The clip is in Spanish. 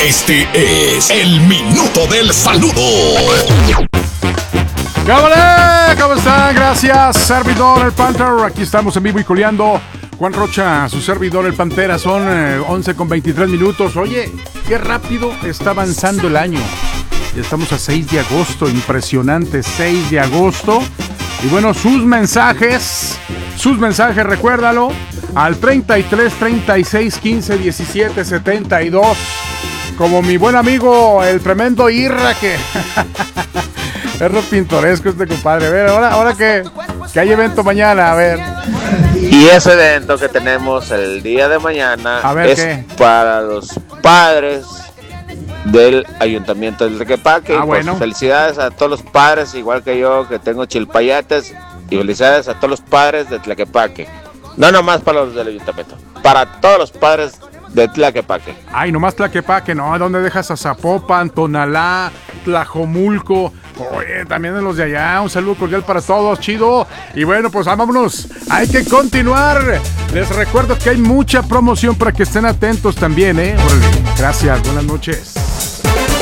Este es el Minuto del Saludo. ¡Cámara! ¿Cómo están? Gracias, servidor el Panther. Aquí estamos en vivo y coleando. Juan Rocha, su servidor el Pantera. Son 11:23 minutos. Oye, qué rápido está avanzando el año. Ya estamos a 6 de agosto. Impresionante, 6 de agosto. Y bueno, sus mensajes, recuérdalo, al 33 36 15 17 72. Como mi buen amigo, el tremendo Irra, que es re pintoresco este compadre. A ver, ahora que hay evento mañana, a ver. Y ese evento que tenemos el día de mañana es ¿qué? Para los padres del Ayuntamiento del Tlaquepaque. Bueno. Pues felicidades a todos los padres, igual que yo, que tengo chilpayates, y felicidades a todos los padres de Tlaquepaque. No nomás para los del Ayuntamiento, para todos los padres de Tlaquepaque. Ay, nomás Tlaquepaque, ¿no? ¿Dónde dejas a Zapopan, Tonalá, Tlajomulco? Oye, también de los de allá, un saludo cordial para todos, chido. Y bueno, pues vámonos, hay que continuar. Les recuerdo que hay mucha promoción para que estén atentos también, ¿eh? Órale, gracias, buenas noches.